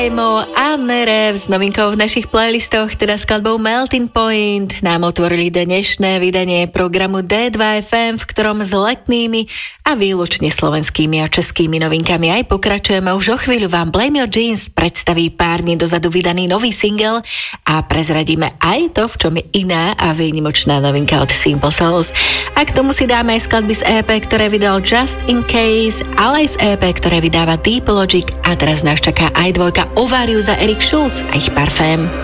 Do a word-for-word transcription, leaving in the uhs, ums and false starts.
Emo a Nerev s novinkou v našich playlistoch, teda skladbou Melting Point, nám otvorili dnešné vydanie programu dé dva ef em, v ktorom s letnými a výlučne slovenskými a českými novinkami aj pokračujeme. Už o chvíľu vám Blame Your Jeans predstaví pár dní dozadu vydaný nový single a prezradíme aj to, v čom je iná a výnimočná novinka od Simple Souls. A k tomu si dáme aj skladby z é pé, ktoré vydal Just In Case, ale aj z é pé, ktoré vydáva Deep Logic, a teraz nás čaká aj dvojka Ovarius a Eric Schulz a ich Parfém.